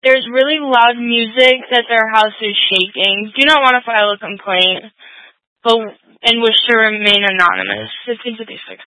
There's really loud music that their house is shaking. Do not want to file a complaint, but and wish to remain anonymous. 1556.